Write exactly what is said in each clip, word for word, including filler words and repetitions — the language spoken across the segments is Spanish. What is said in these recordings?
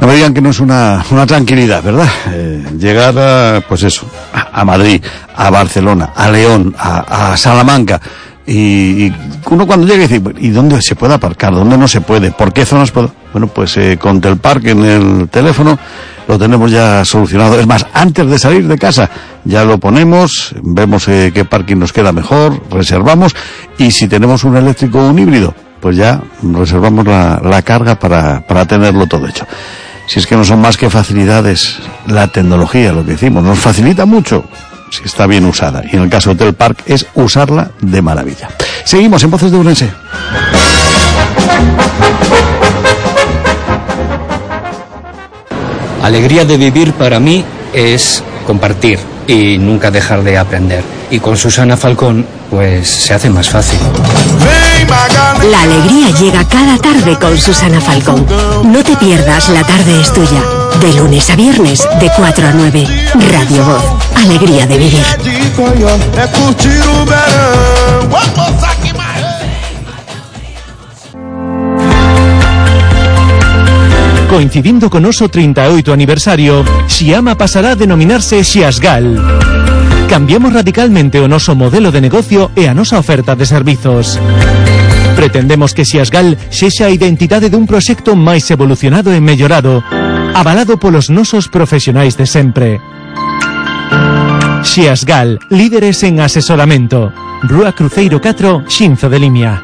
No me digan que no es una, una tranquilidad, ¿verdad? Eh, llegar a, pues eso, a, a Madrid, a Barcelona, a León, a, a Salamanca, y, y uno cuando llega dice, ¿y dónde se puede aparcar? ¿Dónde no se puede? ¿Por qué zonas puedo? Bueno, pues eh, con Telpark en el teléfono lo tenemos ya solucionado. Es más, antes de salir de casa ya lo ponemos, vemos eh, qué parking nos queda mejor, reservamos, y si tenemos un eléctrico o un híbrido, pues ya reservamos la, la carga para, para tenerlo todo hecho. Si es que no son más que facilidades, la tecnología, lo que decimos, nos facilita mucho si está bien usada. Y en el caso de Telpark es usarla de maravilla. Seguimos en Voces de Ourense. Alegría de vivir para mí es compartir y nunca dejar de aprender. Y con Susana Falcón, pues se hace más fácil. La alegría llega cada tarde con Susana Falcón. No te pierdas La Tarde es Tuya. De lunes a viernes, de cuatro a nueve. Radio Voz. Alegría de vivir. Coincidindo con noso treinta e oito aniversario, Xiama pasará a denominarse Xiasgal. Cambiamos radicalmente o noso modelo de negocio e a nosa oferta de servizos. Pretendemos que Xiasgal sexa a identidade dun proxecto máis evolucionado e mellorado, avalado polos nosos profesionais de sempre. Xiasgal, líderes en asesoramento. Rúa Cruceiro catro, Xinzo de Limia.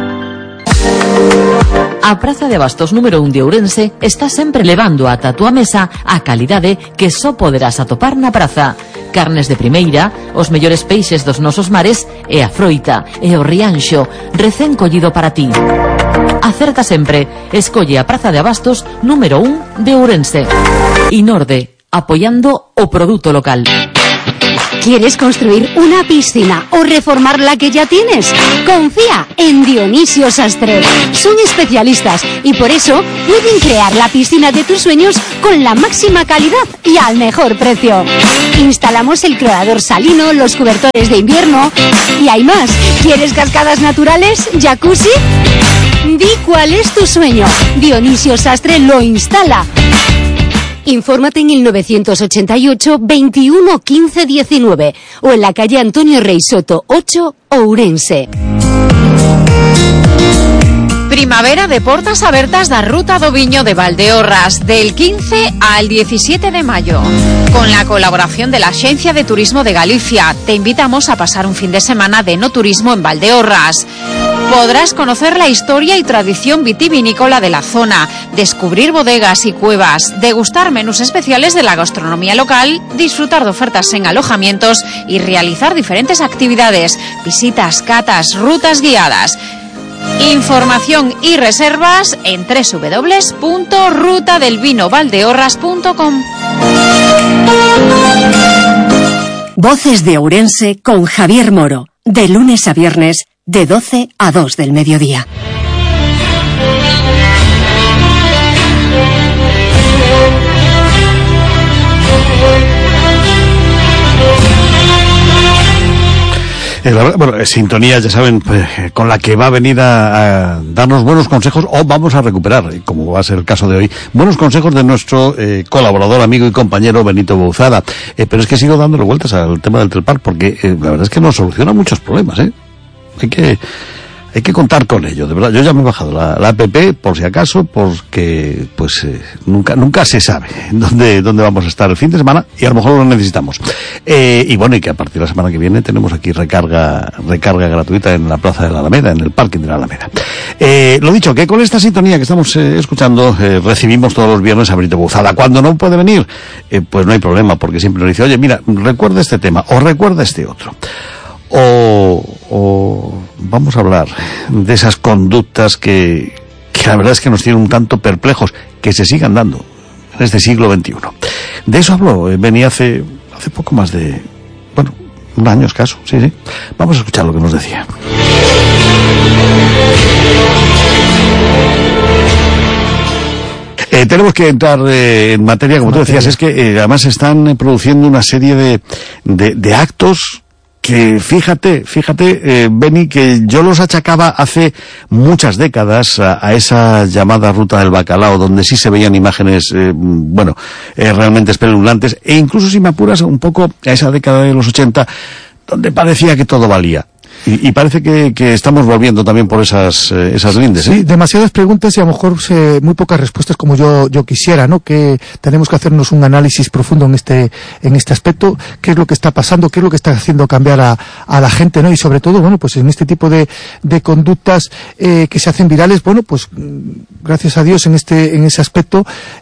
A Praza de Abastos número un de Ourense está sempre levando ata a túa mesa a calidade que só poderás atopar na praza. Carnes de primeira, os mellores peixes dos nosos mares e a froita e o rianxo recén collido para ti. Acerta sempre, escolle a Praza de Abastos número un de Ourense. Inorde, apoyando o produto local. ¿Quieres construir una piscina o reformar la que ya tienes? Confía en Dionisio Sastre. Son especialistas y por eso pueden crear la piscina de tus sueños con la máxima calidad y al mejor precio. Instalamos el clorador salino, los cobertores de invierno y hay más. ¿Quieres cascadas naturales? ¿Jacuzzi? Di cuál es tu sueño. Dionisio Sastre lo instala. Infórmate en el novecientos ochenta y ocho, veintiuno, quince, diecinueve o en la calle Antonio Rey Soto ocho, Ourense. Primavera de portas abertas da Ruta do Viño de Valdeorras del quince al diecisiete de mayo. Con la colaboración de la Axencia de Turismo de Galicia, te invitamos a pasar un fin de semana de enoturismo en Valdeorras. Podrás conocer la historia y tradición vitivinícola de la zona, descubrir bodegas y cuevas, degustar menús especiales de la gastronomía local, disfrutar de ofertas en alojamientos y realizar diferentes actividades, visitas, catas, rutas guiadas. Información y reservas en doble u doble u doble u punto ruta del vino valdeorras punto com. Voces de Ourense con Javier Moro, de lunes a viernes, de doce a dos del mediodía. Eh, la verdad, bueno, sintonía, ya saben, pues, con la que va a venir a, a darnos buenos consejos, o vamos a recuperar, como va a ser el caso de hoy, buenos consejos de nuestro eh, colaborador, amigo y compañero Benito Bouzada. Eh, pero es que sigo dándole vueltas al tema del Telpark, porque eh, la verdad es que nos soluciona muchos problemas, ¿eh? Hay que, hay que contar con ello, de verdad. Yo ya me he bajado la, la app, por si acaso, porque, pues, eh, nunca, nunca se sabe dónde, dónde vamos a estar el fin de semana, y a lo mejor lo necesitamos. Eh, y bueno, y que a partir de la semana que viene tenemos aquí recarga, recarga gratuita en la Plaza de la Alameda, en el parking de la Alameda. Eh, lo dicho, que con esta sintonía que estamos eh, escuchando, eh, recibimos todos los viernes a Benito Bouzada. Cuando no puede venir, eh, pues no hay problema, porque siempre nos dice, oye, mira, recuerda este tema, o recuerda este otro. O, o vamos a hablar de esas conductas que, que la verdad es que nos tienen un tanto perplejos, que se sigan dando en este siglo veintiuno. De eso habló, venía hace, hace poco más de, bueno, un año escaso, sí, sí. Vamos a escuchar lo que nos decía. Eh, tenemos que entrar eh, en materia, como tú decías, es que eh, además se están eh, produciendo una serie de, de, de actos que fíjate, fíjate, eh, Beni, que yo los achacaba hace muchas décadas a, a esa llamada ruta del bacalao, donde sí se veían imágenes, eh, bueno, eh, realmente espeluznantes, e incluso si me apuras un poco a esa década de los ochenta, donde parecía que todo valía. Y, y parece que, que estamos volviendo también por esas eh, esas lindes, ¿eh? Sí, demasiadas preguntas y a lo mejor eh, muy pocas respuestas como yo yo quisiera, ¿no? Que tenemos que hacernos un análisis profundo en este en este aspecto, qué es lo que está pasando, qué es lo que está haciendo cambiar a, a la gente, ¿no? Y sobre todo, bueno, pues en este tipo de, de conductas eh, que se hacen virales, bueno, pues gracias a Dios en este en ese aspecto,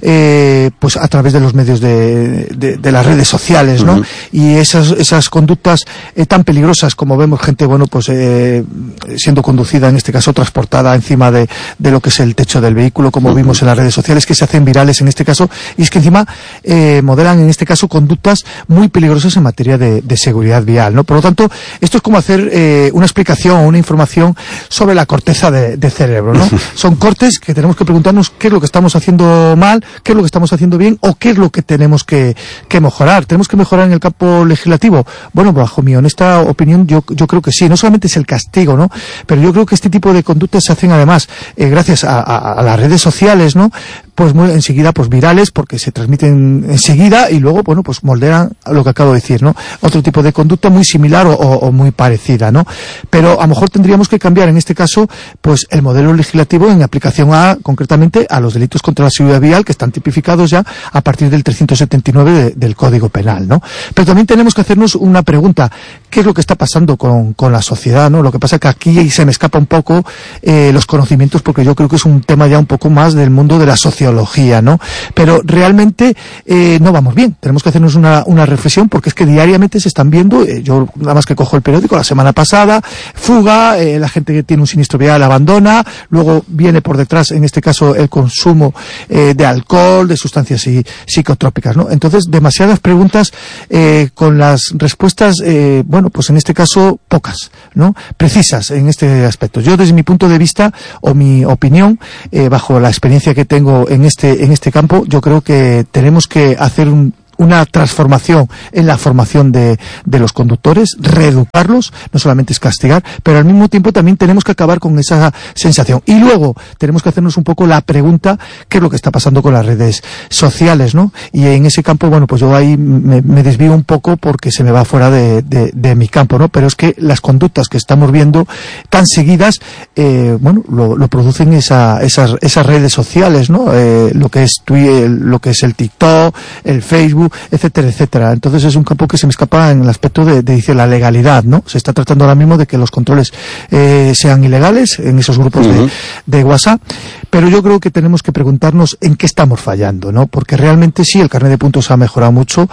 eh, pues a través de los medios de, de, de las redes sociales, ¿no? Uh-huh. Y esas esas conductas eh, tan peligrosas como vemos gente, bueno, pues eh, siendo conducida, en este caso transportada encima de, de lo que es el techo del vehículo, como uh-huh. vimos en las redes sociales, que se hacen virales en este caso, y es que encima eh, modelan en este caso conductas muy peligrosas en materia de, de seguridad vial, ¿no? Por lo tanto, esto es como hacer eh, una explicación o una información sobre la corteza de, de cerebro, ¿no? Uh-huh. Son cortes que tenemos que preguntarnos qué es lo que estamos haciendo mal, qué es lo que estamos haciendo bien, o qué es lo que tenemos que, que mejorar. ¿Tenemos que mejorar en el campo legislativo? Bueno, bajo mi honesta opinión, yo, yo creo que sí. No solamente es el castigo, ¿no? Pero yo creo que este tipo de conductas se hacen además eh, gracias a, a, a las redes sociales, ¿no? Pues muy enseguida, pues virales, porque se transmiten enseguida y luego, bueno, pues moldean lo que acabo de decir, ¿no? Otro tipo de conducta muy similar o, o, o muy parecida, ¿no? Pero a lo mejor tendríamos que cambiar en este caso, pues el modelo legislativo en aplicación a, concretamente, a los delitos contra la seguridad vial que están tipificados ya a partir del trescientos setenta y nueve de, del Código Penal, ¿no? Pero también tenemos que hacernos una pregunta: ¿qué es lo que está pasando con, con la sociedad, ¿no? Lo que pasa es que aquí se me escapa un poco eh, los conocimientos, porque yo creo que es un tema ya un poco más del mundo de la sociología, ¿no? Pero realmente eh, no vamos bien. Tenemos que hacernos una, una reflexión, porque es que diariamente se están viendo, eh, yo nada más que cojo el periódico, la semana pasada, fuga, eh, la gente que tiene un siniestro vial abandona, luego viene por detrás, en este caso, el consumo eh, de alcohol, de sustancias y, psicotrópicas, ¿no? Entonces, demasiadas preguntas eh, con las respuestas, eh, bueno, pues en este caso, pocas, ¿no? Precisas en este aspecto. Yo, desde mi punto de vista, o mi opinión, eh, bajo la experiencia que tengo en este, en este campo, yo creo que tenemos que hacer un una transformación en la formación de, de los conductores, reeducarlos, no solamente es castigar, pero al mismo tiempo también tenemos que acabar con esa sensación. Y luego tenemos que hacernos un poco la pregunta, ¿qué es lo que está pasando con las redes sociales, ¿no? Y en ese campo, bueno, pues yo ahí me, me desvío un poco porque se me va fuera de, de, de mi campo, ¿no? Pero es que las conductas que estamos viendo tan seguidas, eh, bueno, lo, lo producen esa, esas, esas redes sociales, ¿no? Eh, lo que es Twitter, lo que es el TikTok, el Facebook, etcétera, etcétera. Entonces es un campo que se me escapa en el aspecto de, de dice, la legalidad, ¿no? Se está tratando ahora mismo de que los controles eh, sean ilegales en esos grupos uh-huh. de, de WhatsApp, pero yo creo que tenemos que preguntarnos en qué estamos fallando, ¿no? Porque realmente sí, el carnet de puntos ha mejorado mucho,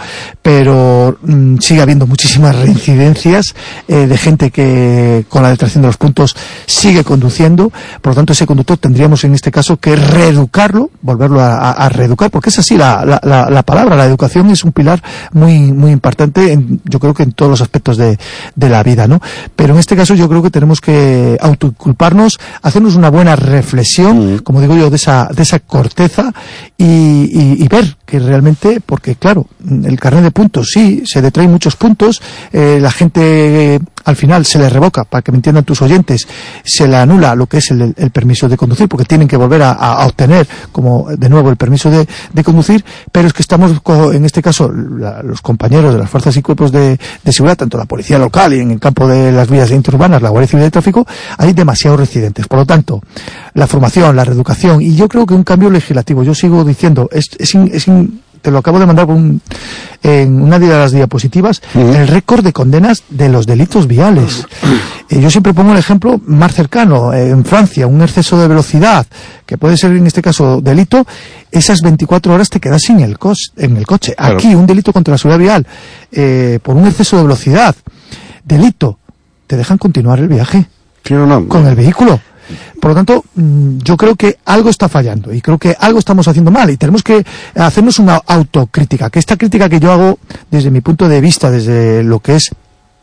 pero mmm, sigue habiendo muchísimas reincidencias eh, de gente que con la detracción de los puntos sigue conduciendo. Por lo tanto, ese conductor tendríamos en este caso que reeducarlo, volverlo a, a, a reeducar, porque es así la, la, la, la palabra, la educación es un pilar muy muy importante, en, yo creo que en todos los aspectos de, de la vida, ¿no? Pero en este caso yo creo que tenemos que autoculparnos, hacernos una buena reflexión, mm. como digo yo, de esa de esa corteza y, y, y ver que realmente, porque claro, el carnet de puntos sí, se detraen muchos puntos, eh, la gente eh, al final se le revoca, para que me entiendan tus oyentes, se le anula lo que es el, el permiso de conducir, porque tienen que volver a, a obtener como de nuevo el permiso de, de conducir, pero es que estamos en este caso la, los compañeros de las fuerzas y cuerpos de, de seguridad, tanto la policía local y en el campo de las vías interurbanas, la Guardia Civil de Tráfico, hay demasiados residentes. Por lo tanto, la formación, la reeducación y yo creo que un cambio legislativo, yo sigo diciendo, es, es, es te lo acabo de mandar por un, en una de las diapositivas, uh-huh. el récord de condenas de los delitos viales. Uh-huh. Eh, yo siempre pongo el ejemplo más cercano, eh, en Francia, un exceso de velocidad, que puede ser en este caso delito, esas veinticuatro horas te quedas sin el, cos, en el coche. Claro. Aquí, un delito contra la seguridad vial, eh, por un exceso de velocidad, delito, te dejan continuar el viaje ¿Sí o no? con el vehículo. Por lo tanto, yo creo que algo está fallando y creo que algo estamos haciendo mal y tenemos que hacernos una autocrítica, que esta crítica que yo hago desde mi punto de vista, desde lo que es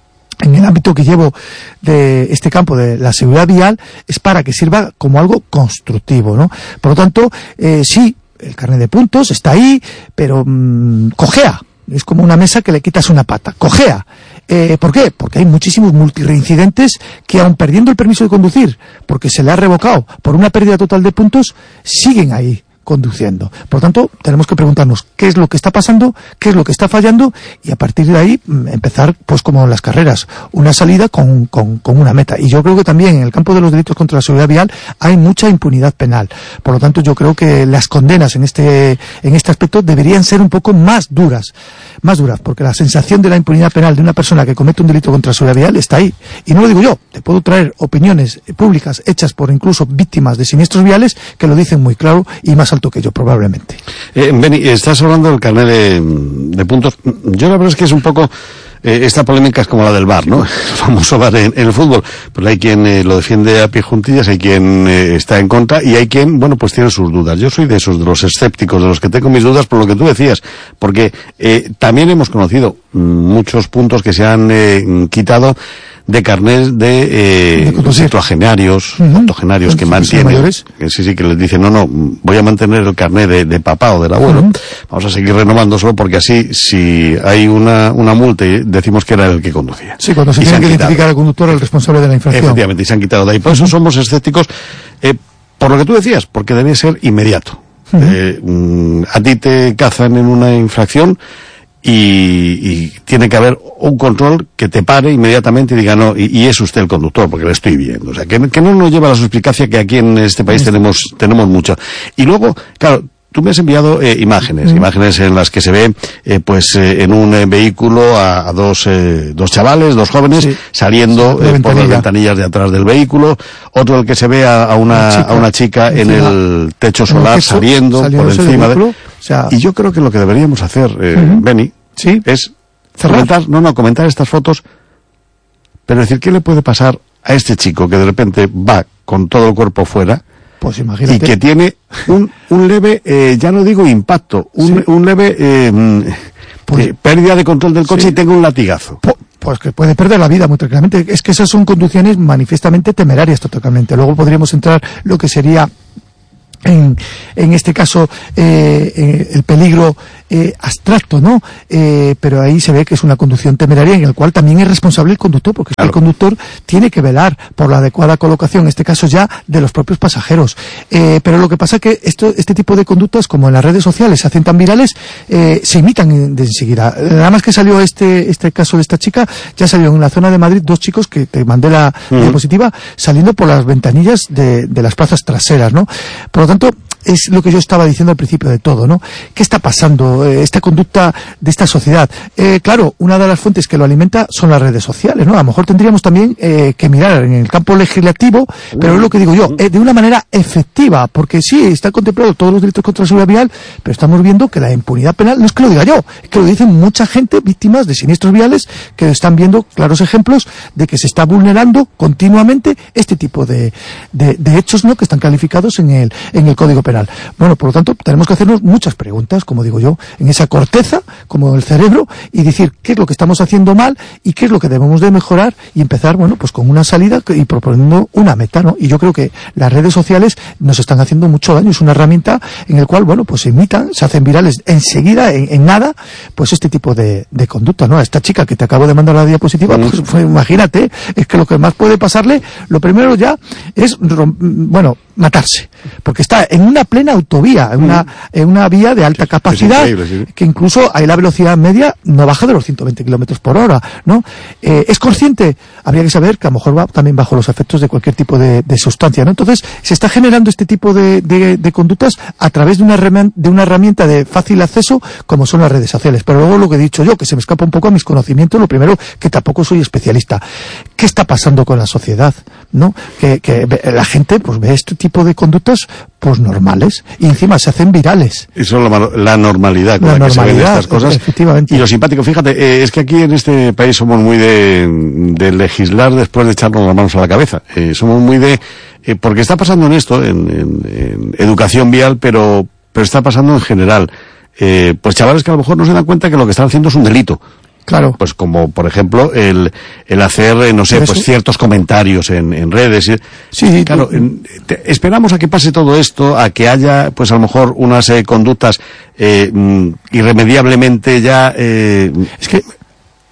en el ámbito que llevo de este campo de la seguridad vial, es para que sirva como algo constructivo, ¿no? Por lo tanto, eh, sí, el carnet de puntos está ahí, pero mmm, cojea. Es como una mesa que le quitas una pata. Cojea. Eh, ¿Por qué? Porque hay muchísimos multireincidentes que, aun perdiendo el permiso de conducir, porque se le ha revocado por una pérdida total de puntos, siguen ahí conduciendo. Por lo tanto, tenemos que preguntarnos qué es lo que está pasando, qué es lo que está fallando, y a partir de ahí empezar, pues como en las carreras, una salida con, con, con una meta. Y yo creo que también en el campo de los delitos contra la seguridad vial hay mucha impunidad penal. Por lo tanto, yo creo que las condenas en este, en este aspecto deberían ser un poco más duras, más duras, porque la sensación de la impunidad penal de una persona que comete un delito contra la seguridad vial está ahí. Y no lo digo yo, te puedo traer opiniones públicas hechas por incluso víctimas de siniestros viales que lo dicen muy claro y más alto que yo, probablemente. Eh, Beni, estás hablando del carnet de, de puntos. Yo la verdad es que es un poco... Eh, esta polémica es como la del V A R, ¿no? El famoso V A R en, en el fútbol. Pues hay quien eh, lo defiende a pie juntillas, hay quien eh, está en contra y hay quien, bueno, pues tiene sus dudas. Yo soy de esos, de los escépticos, de los que tengo mis dudas por lo que tú decías. Porque eh, también hemos conocido muchos puntos que se han eh, quitado de carnés de, eh, de septuagenarios, uh-huh. octogenarios que mantienen, que sí, sí, que les dicen, no, no, voy a mantener el carnet de, de papá o del abuelo, uh-huh. vamos a seguir renovándoselo porque así, si hay una, una multa, decimos que era el que conducía. Sí, cuando se tiene que quitado. identificar al conductor, el responsable de la infracción. Efectivamente, y se han quitado de ahí. Por eso somos escépticos, eh, por lo que tú decías, porque debe ser inmediato. Uh-huh. Eh, mm, a ti te cazan en una infracción, Y, y tiene que haber un control que te pare inmediatamente y diga no, y, y es usted el conductor porque le estoy viendo. O sea, que, que no nos lleva a la suspicacia que aquí en este país tenemos, tenemos mucho. Y luego, claro, tú me has enviado eh, imágenes, mm. imágenes en las que se ve, eh, pues, eh, en un eh, vehículo a, a dos, eh, dos chavales, dos jóvenes, sí. saliendo sí, eh, por las ventanillas de atrás del vehículo, otro el que se ve a, a una, una chica, a una chica en el techo solar el saliendo por encima de... O sea, y yo creo que lo que deberíamos hacer, eh, uh-huh. Beni, ¿sí? es ¿Cerrar? comentar, no, no, comentar estas fotos, pero decir, ¿qué le puede pasar a este chico que de repente va con todo el cuerpo fuera? Pues imagínate. Y que tiene un, un leve, eh, ya no digo impacto, un, sí. un leve eh, pues, eh, pérdida de control del coche sí. y tenga un latigazo. Po- Pues que puede perder la vida muy tranquilamente. Es que esas son conducciones manifiestamente temerarias totalmente. Luego podríamos entrar lo que sería... En, en este caso eh, eh, el peligro eh, abstracto, ¿no? Eh, pero ahí se ve que es una conducción temeraria en el cual también es responsable el conductor, porque claro. el conductor tiene que velar por la adecuada colocación, en este caso ya de los propios pasajeros. Eh, pero lo que pasa es que esto, este tipo de conductas, como en las redes sociales se hacen tan virales, eh, se imitan de enseguida. Nada más que salió este este caso de esta chica, ya salió en la zona de Madrid dos chicos que te mandé la uh-huh. diapositiva saliendo por las ventanillas de, de las plazas traseras, ¿no? Por lo tanto, es lo que yo estaba diciendo al principio de todo, ¿no? ¿Qué está pasando? Eh, esta conducta de esta sociedad. Eh, claro, una de las fuentes que lo alimenta son las redes sociales, ¿no? A lo mejor tendríamos también eh, que mirar en el campo legislativo, pero es lo que digo yo, eh, de una manera efectiva, porque sí, está contemplado todos los delitos contra la seguridad vial, pero estamos viendo que la impunidad penal, no es que lo diga yo, es que lo dicen mucha gente, víctimas de siniestros viales, que están viendo claros ejemplos de que se está vulnerando continuamente este tipo de, de, de hechos, ¿no? Que están calificados en el, en el Código Penal. Bueno, por lo tanto, tenemos que hacernos muchas preguntas, como digo yo, en esa corteza, como el cerebro, y decir qué es lo que estamos haciendo mal y qué es lo que debemos de mejorar y empezar, bueno, pues con una salida y proponiendo una meta, ¿no? Y yo creo que las redes sociales nos están haciendo mucho daño. Es una herramienta en el cual, bueno, pues se imitan, se hacen virales enseguida, en, en nada, pues este tipo de, de conducta, ¿no? A esta chica que te acabo de mandar la diapositiva, pues, pues imagínate, es que lo que más puede pasarle, lo primero ya es, bueno, matarse, porque está en una plena autovía, en una, en una vía de alta capacidad, es sí. que incluso ahí la velocidad media no baja de los ciento veinte kilómetros por hora, ¿no? Eh, ¿Es consciente? Habría que saber que a lo mejor va también bajo los efectos de cualquier tipo de, de sustancia, ¿no? Entonces, se está generando este tipo de, de, de conductas a través de una, de una herramienta de fácil acceso como son las redes sociales. Pero luego lo que he dicho yo, que se me escapa un poco a mis conocimientos, lo primero, que tampoco soy especialista. ¿Qué está pasando con la sociedad? ¿No? Que, que la gente pues ve este tipo de conductas pues normales y encima se hacen virales. Eso es la, la normalidad con la, la que se ven estas cosas. Efectivamente. Y lo simpático, fíjate, eh, es que aquí en este país somos muy de, de legislar después de echarnos las manos a la cabeza. Eh, somos muy de... Eh, porque está pasando en esto, en, en, en educación vial, pero, pero está pasando en general. Eh, pues chavales que a lo mejor no se dan cuenta que lo que están haciendo es un delito. Claro. Pues como, por ejemplo, el, el hacer, eh, no sé, pues eso? ciertos comentarios en, en redes. Y, sí, claro, en, te, esperamos a que pase todo esto, a que haya, pues a lo mejor unas eh, conductas eh, mm, irremediablemente ya... Eh, es que...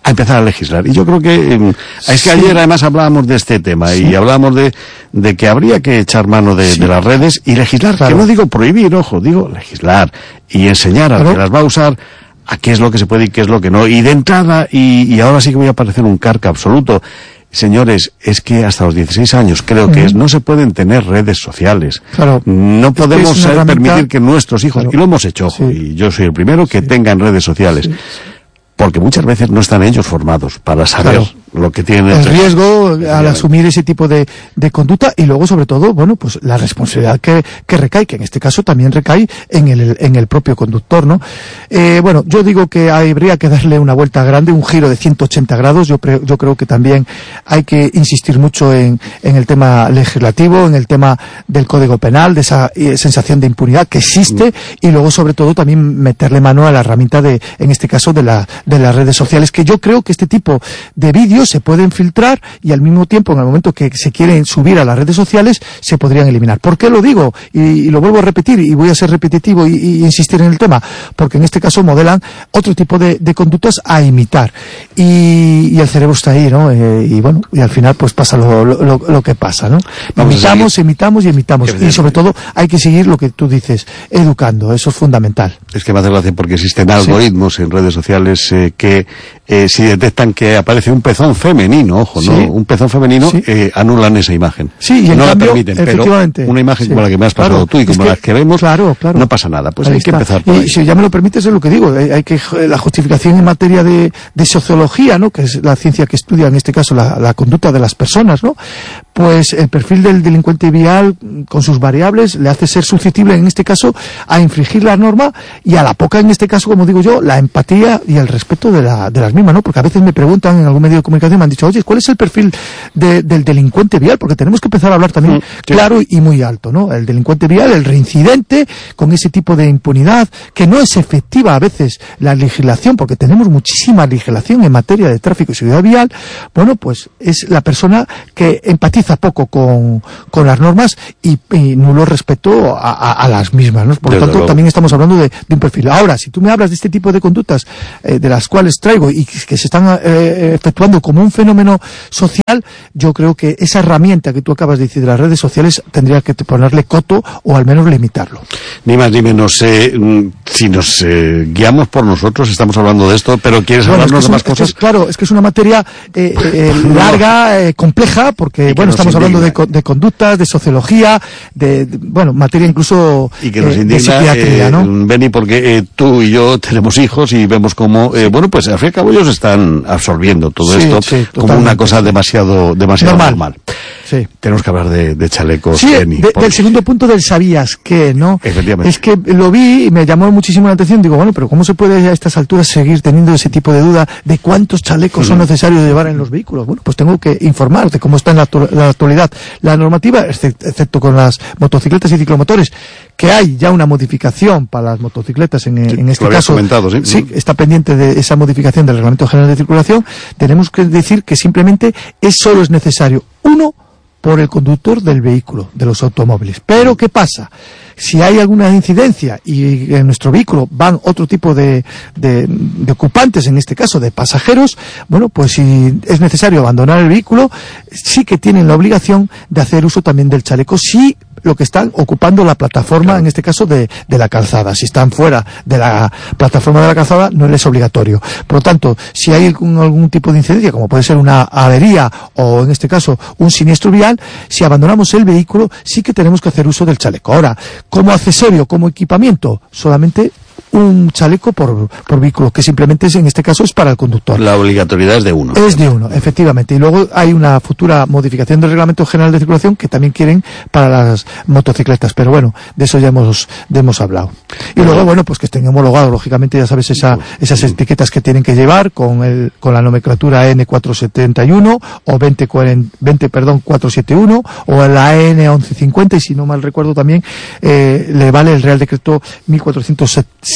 a empezar a legislar. Y yo creo que eh, es que sí. ayer además hablábamos de este tema sí. y hablábamos de, de que habría que echar mano de, sí. de las redes y legislar, claro. que no digo prohibir, ojo, digo legislar y enseñar a claro. que las va a usar a qué es lo que se puede y qué es lo que no. Y de entrada, y, y ahora sí que voy a parecer un carca absoluto, señores, es que hasta los dieciséis años creo uh-huh. que es, no se pueden tener redes sociales. Claro. No podemos es que permitir que nuestros hijos, claro. y lo hemos hecho, ojo, sí. y yo soy el primero que sí. tengan redes sociales. Sí. Porque muchas veces no están ellos formados para saber claro. lo que tienen. El riesgo al asumir ese tipo de, de conducta y luego, sobre todo, bueno, pues la responsabilidad que, que recae, que en este caso también recae en el, en el propio conductor, ¿no? Eh, bueno, yo digo que habría que darle una vuelta grande, un giro de ciento ochenta grados. Yo, pre, yo creo que también hay que insistir mucho en, en el tema legislativo, en el tema del Código Penal, de esa eh, sensación de impunidad que existe mm. y luego, sobre todo, también meterle mano a la herramienta de, en este caso, de la de las redes sociales, que yo creo que este tipo de vídeos se pueden filtrar y al mismo tiempo, en el momento que se quieren subir a las redes sociales, se podrían eliminar. ¿Por qué lo digo? Y, y lo vuelvo a repetir, y voy a ser repetitivo y, y insistir en el tema, porque en este caso modelan otro tipo de, de conductas a imitar. Y, y el cerebro está ahí, ¿no? Eh, y bueno, y al final pues pasa lo, lo, lo, lo que pasa, ¿no? Vamos imitamos, imitamos y imitamos. Y sobre todo hay que seguir lo que tú dices, educando, eso es fundamental. Es que me hace gracia porque existen algoritmos sí. en redes sociales eh, que eh, si detectan que aparece un pezón femenino, ojo, ¿no? Sí. Un pezón femenino, sí. eh, anulan esa imagen. Sí, y en no cambio, la permiten, pero una imagen sí. como la que me has pasado claro, tú y como que, la que vemos, claro, claro. no pasa nada. Pues ahí hay está. que empezar por y ahí. Si ya me lo permites, es lo que digo, hay, hay que la justificación en materia de, de sociología, ¿no? Que es la ciencia que estudia, en este caso, la, la conducta de las personas, ¿no? Pues el perfil del delincuente vial, con sus variables, le hace ser susceptible, en este caso, a infringir la norma y a la poca, en este caso, como digo yo, la empatía y el respeto de, la, de las mismas, ¿no? Porque a veces me preguntan en algún medio de comunicación, me han dicho, oye, ¿cuál es el perfil de, del delincuente vial? Porque tenemos que empezar a hablar también mm, sí. claro y muy alto, ¿no? El delincuente vial, el reincidente, con ese tipo de impunidad, que no es efectiva a veces la legislación, porque tenemos muchísima legislación en materia de tráfico y seguridad vial, bueno, pues es la persona que empatiza poco con, con las normas y, y nulo respeto a, a, a las mismas, ¿no? Por lo tanto, también estamos hablando de, de un perfil. Ahora, si tú me hablas de este tipo de conductas eh, de las cuales traigo y que se están eh, efectuando como un fenómeno social, yo creo que esa herramienta que tú acabas de decir de las redes sociales tendría que ponerle coto o al menos limitarlo. Ni más ni menos. Eh, si nos eh, guiamos por nosotros, estamos hablando de esto, pero ¿quieres bueno, hablarnos es de más un, cosas? Es, claro, es que es una materia eh, eh, larga, eh, compleja, porque bueno, estamos hablando de, de conductas, de sociología, de, de bueno, materia incluso y que nos eh, indigna, de psiquiatría, eh, ¿no? Beni, porque eh, tú y yo tenemos hijos y vemos como, eh, bueno, pues al fin y al cabo ellos están absorbiendo todo sí, esto sí, como una cosa demasiado, demasiado normal. normal. Sí. Tenemos que hablar de, de chalecos. Sí, Beni, de, del segundo punto del sabías que, ¿no? Efectivamente. Es que lo vi y me llamó muchísimo la atención. Digo, bueno, pero ¿cómo se puede a estas alturas seguir teniendo ese tipo de duda de cuántos chalecos mm. son necesarios llevar en los vehículos? Bueno, pues tengo que informar de cómo está en la, la actualidad la normativa, excepto con las motocicletas y ciclomotores, que hay ya una modificación para las motocicletas en, sí, en este lo caso. Comentado, ¿sí? Sí, está pendiente de esa modificación del Reglamento General de Circulación. Tenemos que decir que simplemente es solo es necesario uno por el conductor del vehículo, de los automóviles. Pero ¿qué pasa? Si hay alguna incidencia y en nuestro vehículo van otro tipo de, de, de ocupantes, en este caso de pasajeros, bueno, pues si es necesario abandonar el vehículo, sí que tienen la obligación de hacer uso también del chaleco, si lo que están ocupando la plataforma, claro. en este caso de, de la calzada. Si están fuera de la plataforma de la calzada, no es obligatorio. Por lo tanto, si hay algún, algún tipo de incidencia, como puede ser una avería o en este caso un siniestro vial, si abandonamos el vehículo, sí que tenemos que hacer uso del chaleco. Ahora, como accesorio, como equipamiento, solamente un chaleco por, por vehículo, que simplemente es, en este caso es para el conductor. La obligatoriedad es de uno. Es de uno, efectivamente. Y luego hay una futura modificación del Reglamento General de Circulación que también quieren para las motocicletas, pero bueno, de eso ya hemos, de hemos hablado. Y luego, bueno, pues que estén homologados, lógicamente, ya sabes, esa, esas etiquetas que tienen que llevar con el, con la nomenclatura N cuatrocientos setenta y uno o veinte, veinte, perdón, cuatrocientos setenta y uno o la N once cincuenta, y si no mal recuerdo también, eh, le vale el Real Decreto mil cuatrocientos siete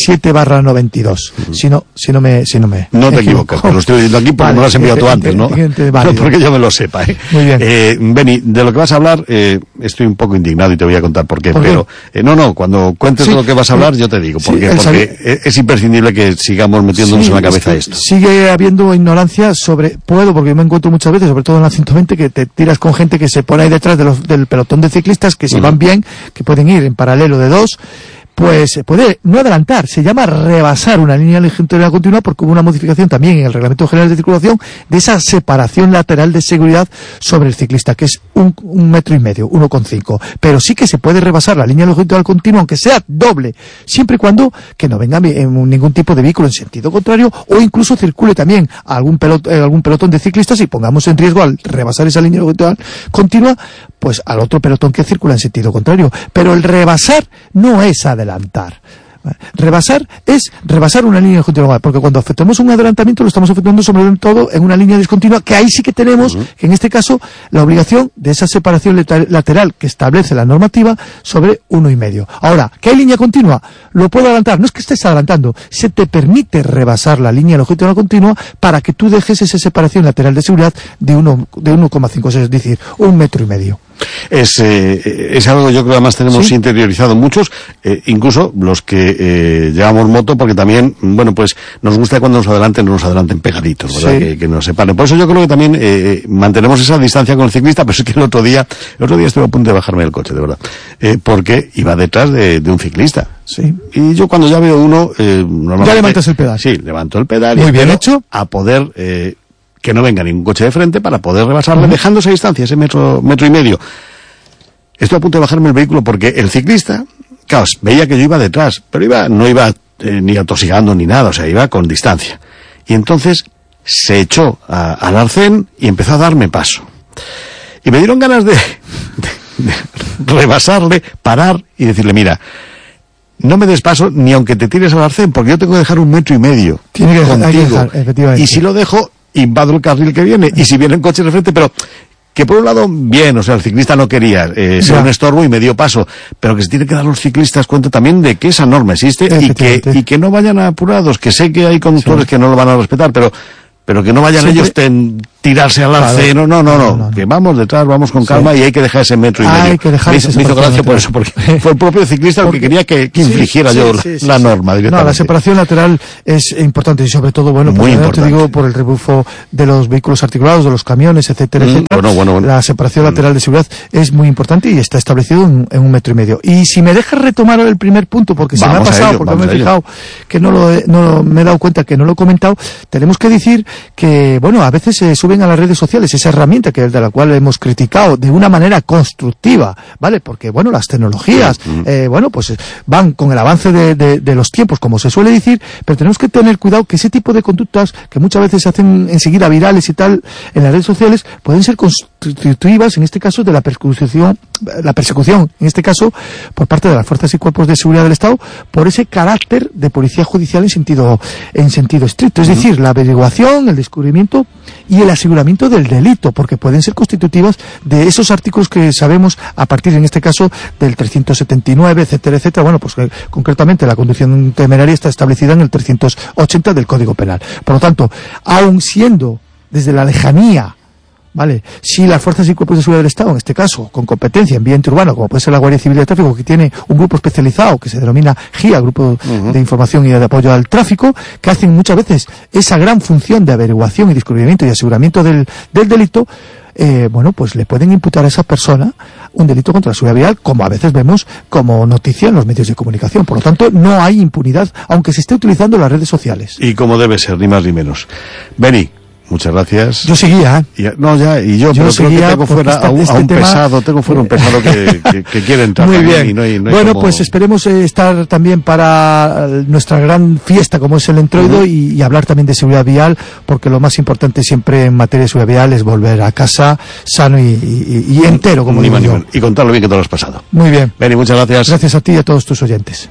siete barra noventa y dos. Uh-huh. Si no, si no me, si no me. No te equivocas, te lo estoy diciendo aquí porque vale, me lo has enviado tú antes, ¿no? No porque yo me lo sepa, ¿eh? Muy bien. Eh, Beni, de lo que vas a hablar, eh, estoy un poco indignado y te voy a contar por qué, ¿Por pero, qué? Eh, no, no, cuando cuentes sí, de lo que vas a hablar, yo te digo, porque, sí, porque saber... es imprescindible que sigamos metiéndonos sí, en la cabeza es esto. Sigue habiendo ignorancia sobre, puedo, porque me encuentro muchas veces, sobre todo en la ciento veinte, que te tiras con gente que se pone ahí detrás de los, del pelotón de ciclistas, que si uh-huh. van bien, que pueden ir en paralelo de dos, pues puede no adelantar, se llama rebasar una línea editorial continua, porque hubo una modificación también en el Reglamento General de Circulación de esa separación lateral de seguridad sobre el ciclista, que es un, un metro y medio, uno coma cinco. Pero sí que se puede rebasar la línea editorial continua, aunque sea doble, siempre y cuando que no venga en ningún tipo de vehículo en sentido contrario, o incluso circule también algún pelotón, algún pelotón de ciclistas y pongamos en riesgo al rebasar esa línea editorial continua, pues al otro pelotón que circula en sentido contrario. Pero el rebasar no es adelantar. Rebasar es rebasar una línea discontinua, porque cuando efectuamos un adelantamiento lo estamos efectuando sobre todo en una línea discontinua, que ahí sí que tenemos, uh-huh. en este caso, la obligación de esa separación lateral que establece la normativa sobre uno y medio. Ahora, ¿qué hay línea continua? Lo puedo adelantar, no es que estés adelantando, se te permite rebasar la línea longitudinal continua para que tú dejes esa separación lateral de seguridad de uno, de uno coma cinco, es decir, un metro y medio. Es, eh, es algo yo creo que además tenemos ¿Sí? interiorizado muchos, eh, incluso los que eh, llevamos moto, porque también, bueno, pues nos gusta cuando nos adelanten, no nos adelanten pegaditos, ¿verdad? Sí. Que, que nos separen. Por eso yo creo que también eh, mantenemos esa distancia con el ciclista, pero es que el otro día, el otro día estuve a punto de bajarme del coche, de verdad, eh, porque iba detrás de, de un ciclista. Sí. Y yo cuando ya veo uno, eh, normalmente... Ya levantas el pedal. Sí, levanto el pedal. Muy y bien hecho. A poder... Eh, que no venga ningún coche de frente para poder rebasarle, uh-huh. dejando esa distancia, ese metro, metro y medio. Estoy a punto de bajarme el vehículo porque el ciclista, claro, veía que yo iba detrás, pero iba, no iba eh, ni atosigando ni nada, o sea, iba con distancia. Y entonces se echó a, al arcén y empezó a darme paso. Y me dieron ganas de, de, de rebasarle, parar y decirle, mira, no me des paso ni aunque te tires al arcén, porque yo tengo que dejar un metro y medio Tiene que, contigo. Hay que dejar, efectivamente. Y si lo dejo, invado el carril que viene, y si vienen coches de frente, pero que por un lado, bien, o sea, el ciclista no quería eh, ser un estorbo y me dio paso, pero que se tiene que dar los ciclistas cuenta también de que esa norma existe y que, y que no vayan apurados, que sé que hay conductores sí. que no lo van a respetar, pero pero que no vayan Siempre... ellos ten, tirarse al arce, no, no, no, no, no, no, que vamos detrás, vamos con calma sí. y hay que dejar ese metro y hay medio. Que dejar me, ese me hizo gracia por eso, porque fue el propio ciclista porque, el que quería que, que infligiera sí, yo sí, la, sí, la sí, norma sí. directamente. No, la separación lateral es importante y sobre todo, bueno, Muy por, importante. te digo, por el rebufo de los vehículos articulados, de los camiones, etcétera, mm, etcétera. Bueno, bueno, bueno. La separación mm. lateral de seguridad es muy importante y está establecido en, en un metro y medio. Y si me dejas retomar el primer punto, porque vamos se me ha pasado, ello, porque me he fijado que no lo, he, no me he dado cuenta que no lo he comentado, tenemos que decir que, bueno, a veces se suben a las redes sociales esa herramienta que de la cual hemos criticado de una manera constructiva, ¿vale? Porque, bueno, las tecnologías, eh, bueno, pues van con el avance de, de, de los tiempos, como se suele decir, pero tenemos que tener cuidado que ese tipo de conductas, que muchas veces se hacen enseguida virales y tal, en las redes sociales, pueden ser constructivas, en este caso, de la persecución, la persecución, en este caso, por parte de las fuerzas y cuerpos de seguridad del Estado, por ese carácter de policía judicial en sentido, en sentido estricto. Es uh-huh. decir, la averiguación, el descubrimiento y el aseguramiento del delito, porque pueden ser constitutivas de esos artículos que sabemos a partir, en este caso, del trescientos setenta y nueve, etcétera, etcétera. Bueno, pues eh, concretamente la conducción temeraria está establecida en el trescientos ochenta del Código Penal. Por lo tanto, aun siendo desde la lejanía, ¿vale? Si las fuerzas y cuerpos de seguridad del Estado, en este caso, con competencia en vía interurbana, como puede ser la Guardia Civil de Tráfico, que tiene un grupo especializado que se denomina G I A, Grupo uh-huh. de Información y de Apoyo al Tráfico, que hacen muchas veces esa gran función de averiguación y descubrimiento y aseguramiento del, del delito, eh, bueno, pues le pueden imputar a esa persona un delito contra la seguridad vial, como a veces vemos como noticia en los medios de comunicación. Por lo tanto, no hay impunidad, aunque se esté utilizando las redes sociales. Y como debe ser, ni más ni menos. Beni, muchas gracias. Yo seguía, ¿eh? Y, no, ya, y yo, yo pero seguía creo que tengo fuera este, a un, este a un tema... pesado, tengo fuera un pesado que, que, que quiere entrar. Muy bien. Y no hay, no hay bueno, como... pues esperemos eh, estar también para nuestra gran fiesta, como es el Entroido, uh-huh. y, y hablar también de seguridad vial, porque lo más importante siempre en materia de seguridad vial es volver a casa sano y, y, y entero, como digo yo. Y contar lo bien que te lo has pasado. Muy bien. Beni, muchas gracias. Gracias a ti y a todos tus oyentes.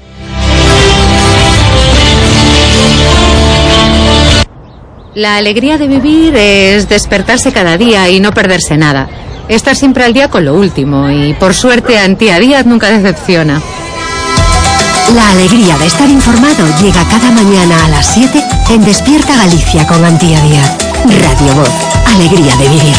La alegría de vivir es despertarse cada día y no perderse nada. Estar siempre al día con lo último y, por suerte, Antía Díaz nunca decepciona. La alegría de estar informado llega cada mañana a las siete en Despierta Galicia con Antía Díaz. Radio Voz, alegría de vivir.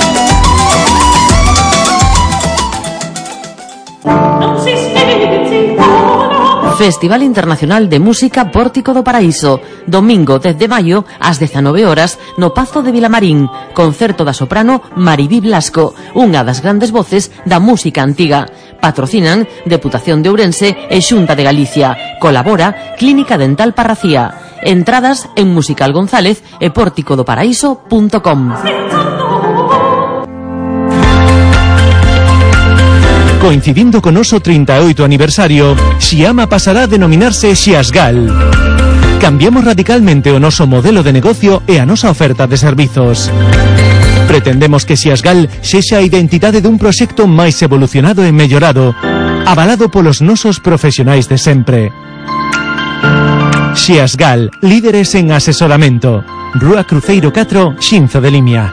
Festival Internacional de Música Pórtico do Paraíso. Domingo dez de maio, ás dezanove horas, no Pazo de Vilamarín. Concerto da soprano Maribí Blasco, unha das grandes voces da música antiga. Patrocinan Deputación de Ourense e Xunta de Galicia. Colabora Clínica Dental Parracía. Entradas en Musical González e pórtico do paraíso punto com. Coincidindo con noso treinta e oito aniversario, Xiama pasará a denominarse Xiasgal. Cambiamos radicalmente o noso modelo de negocio e a nosa oferta de servizos. Pretendemos que Xiasgal sexa a identidade dun proxecto máis evolucionado e mellorado, avalado polos nosos profesionais de sempre. Xiasgal, líderes en asesoramento. Rúa Cruceiro catro, Xinzo de Limia.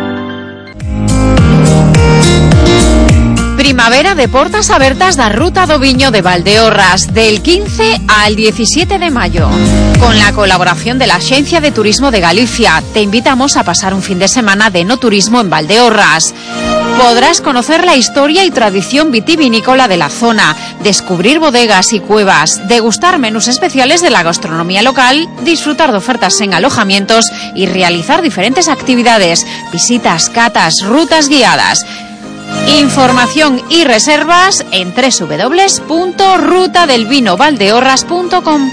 Primavera de portas abertas da Ruta do Viño de Valdeorras, del quince al diecisiete de mayo. Con la colaboración de la Agencia de Turismo de Galicia, te invitamos a pasar un fin de semana de enoturismo en Valdeorras. Podrás conocer la historia y tradición vitivinícola de la zona, descubrir bodegas y cuevas, degustar menús especiales de la gastronomía local, disfrutar de ofertas en alojamientos y realizar diferentes actividades, visitas, catas, rutas guiadas. Información y reservas en doble u doble u doble u punto ruta del vino valdeorras punto com.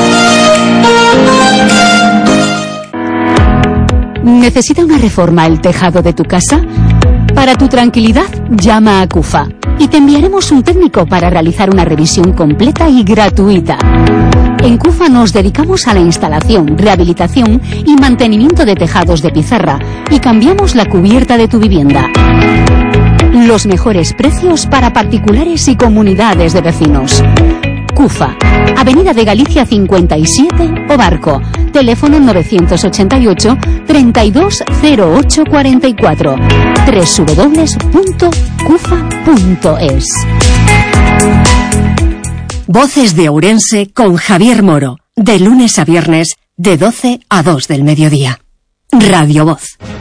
¿Necesita una reforma el tejado de tu casa? Para tu tranquilidad, llama a CUFA y te enviaremos un técnico para realizar una revisión completa y gratuita. En CUFA nos dedicamos a la instalación, rehabilitación y mantenimiento de tejados de pizarra y cambiamos la cubierta de tu vivienda. Los mejores precios para particulares y comunidades de vecinos. CUFA, Avenida de Galicia cincuenta y siete, Obarco. Teléfono novecientos ochenta y ocho, treinta y dos cero ocho cuarenta y cuatro. doble u doble u doble u punto cufa punto es. Voces de Ourense con Javier Moro. De lunes a viernes, de doce a dos del mediodía. Radio Voz.